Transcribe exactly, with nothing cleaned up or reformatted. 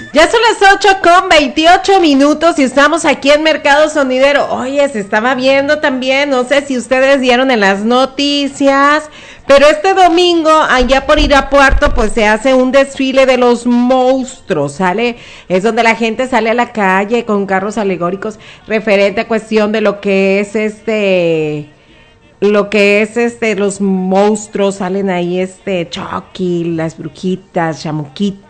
Ya son las ocho con veintiocho minutos y estamos aquí en Mercado Sonidero. Oye, se estaba viendo también, no sé si ustedes vieron en las noticias, pero este domingo allá por Irapuato pues se hace un desfile de los monstruos, ¿sale? Es donde la gente sale a la calle con carros alegóricos referente a cuestión de lo que es este... lo que es este, los monstruos, salen ahí este Chucky, las brujitas, Chamuquito.